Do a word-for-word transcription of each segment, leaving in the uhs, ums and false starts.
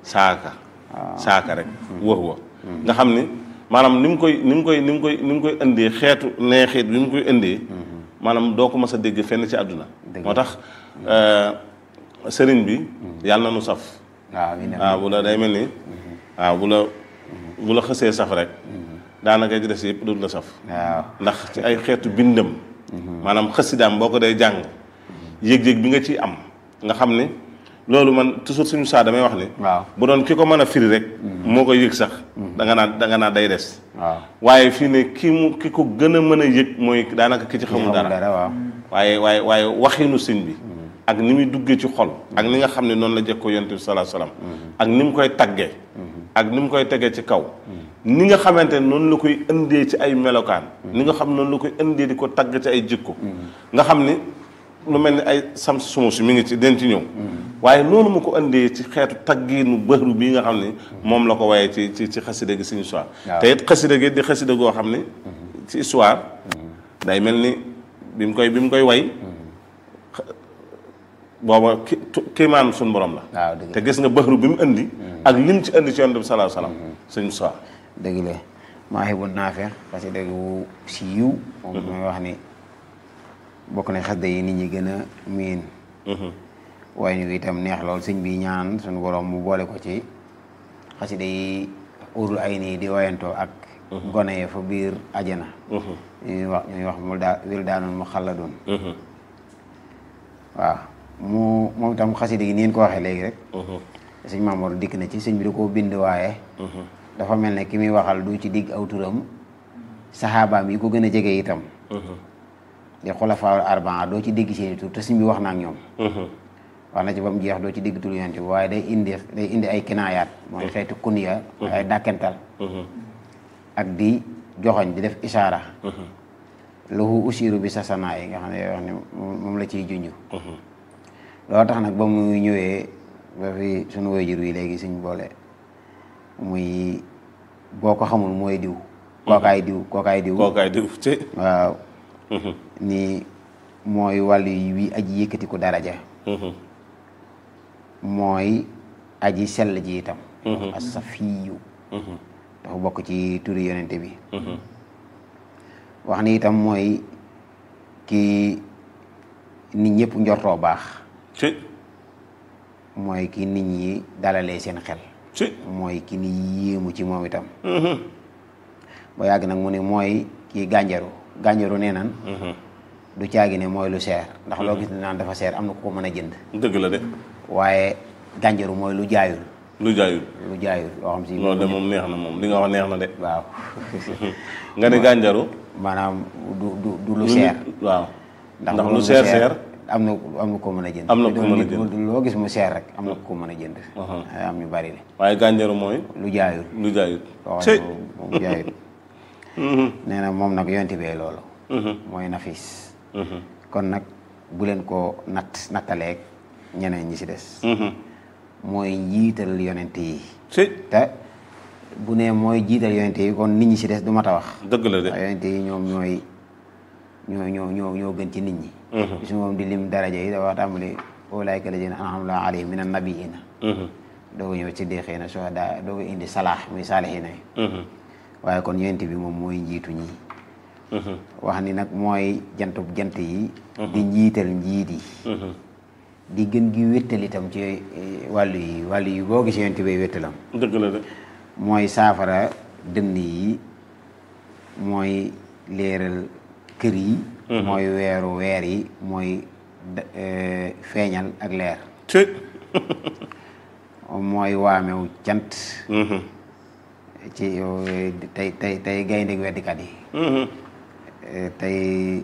saaka saaka rek wax wa nga xam ni maanaam ni mu koy ni mu koy ni mu koy ni mu koy indee xeetu neexit bi mu koy indee maanaam doo ko mas a dégg fenn ci àdduna moo tax sëriñ bi yàlla na nu saf waaw bu la day mel ni waaw bu la bu la xësee saf rek daanaka ci des yëpp du la saf ndax ci ay xeetu bindam maanaam xësidaam boo ko day jàng yëg-yëg bi nga ciy am nga xam ni loolu man toujours suñu saa damay wax ni bu doon ki ko mën a firi rek moo koy yëg sax da nga naa da nga naa day des waaye fii ne ki mu ki ko gën a mën a yëg mooy daanaka ki ci xamul dara waaye waaye waaye waxinu sëñ bi ak ni muy duggee ci xol ak ni nga xam ne noonu la jekkoo yonent bi sallallahu alayhi wasallam ak ni mu koy taggee ak ni mu koy tegee ci kaw ni nga xamante ne noonu la koy indee ci ay melokaan ni nga xam noonu la koy indee di ko tagg ci ay jikko nga xam ni lu mel ni ay sam sumu si mi ngi ci den ci ñëw waaye noonu mu ko indee ci xeetu taggiinu bëru bii nga xam ni moom la ko waaye ci ci ci xasida gi suñu histoire te it xasida gi di xasida goo xam ni ci histoire day mel ni bi mu koy bi mu koy way booba ki kiimaan suñu borom la te gis nga bëru bi mu indi ak lim ci indi ci yonent bi sallallahu alayhi wasallam suñu histoire dëgg la Mawahibou Nafih xasida gu siiw moom mooy wax ni bokk na xasida yi nit ñi gën a miin waaye ni itam neex lool sëñ bi ñaan suñu borom mu boole ko ci xasida yi urul ay nii di wayantoo ak gone ye fa biir ajana ñuy wax ñuy wax mu daa wil daanoon mu xalladoon waaw mu moom itam xasida gi neen ko waxee léegi rek sëñ Mamour dikk na ci sëñ bi da koo bind waaye dafa mel ne ki muy waxal du ci digg aw turam saxaabaam yi ko gën a jege itam di xulafaawul arbaa doo ci dégg seeni tur te sëñ bi wax na ak ñoom wax na ci ba mu jeex doo ci dégg tur yonent bi waaye day indi day indi ay kinaayaat mooy xeetu kunya ay dàkkental ak di joxoñ di def isaara lahu usiru bi sa sanaa yi nga xam ne wax ne moom la ciy junj loolu tax nag ba mu ñëwee ba fi suñu waajur wi léegi suñ boole muy boo ko xamul mooy diw kookaay diw kookaay diw kookaay diw ci waaw ni mooy wàllu wi aji yëkkati ko daraja mooy aji sell ji itam as-safiyu dafa bokk ci turi yonente bi wax ni itam mooy ki nit ñëpp njortoo baax ci mooy ki nit ñi dalalee seen xel ci mooy ki ni yéemu ci moom itam ba yàgg nag mu ne mooy kii gànjaru gànjaru nee nan du caagi ne mooy lu seer ndax loo gis ne naan dafa seer am na ku ko mën a jënd dëgg la de waaye gànjaru mooy lu jaayul lu jaayul lu jaayul loo xam si loolu de moom neex na moom li nga wax neex na de waaw nga ne gànjaru maanaam du du du lu seer waaw ndax lu seer seer am na am na ko mën a jënd am na ko mën a jënd loo gis mu seer rek am na ko mën a jënd am ñu bari le waaye gànjaru mooy lu jaayul lu jaayul loo xam ne moom jaayul nee na moom nag yonti bee loolu mooy nafis kon nag bu leen ko natt nattaleeg ñeneen ñi ci des mooy njiital yonent yi te bu ne mooy jiital yonent yi kon nit ñi ci des du mat a wax dëgg la de yonent yi ñoom ñooy ñoo ñoo ñoo ñoo gën ci nit ñi bisu moom di lim daraja yi da wax tàmbali ulaa'ika allaziina an'ama alayhim mina nabiyyiina doo ko ñëw ci deexee suhadaa doo ko indi salaax muy saalihiina yi waaye kon yonent bi moom mooy njiitu ñi wax ni nag mooy jantub jant yi di njiital njiit yi di gën gi wéttal itam ci wàllu yi wàllu yi boo gisee yonent bay wéttalam dëgg la de mooy saafara dënn yi mooy leeral kër yi mooy weeru weer yi mooy feeñal ak leer mooy waamew cant ci tey tey tey gaynde weddikat yi tey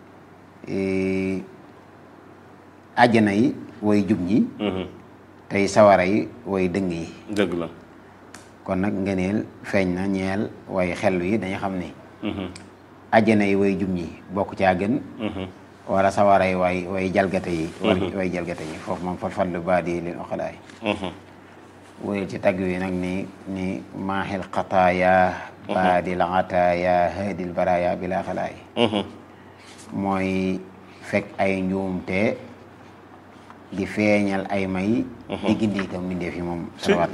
àjjana yi way jub ñi tey sawara yi way dëng yi dëgg la kon nag ngëneel feeñ na ñeel way xellu yi dañu xam ni àjjana yi way jub ñi bokk caa gën wala sawara yi way way jalgate yi way jalgate yi foofu moom fat fadlu baadi lil oqalaay wéyal ci tagg wi nag ni ni maaxil xataaya baadil ataaya haadil baraaya bila xalaay mooy fekk ay njuumte di feeñal ay may di gindi itam mbindeef yi moom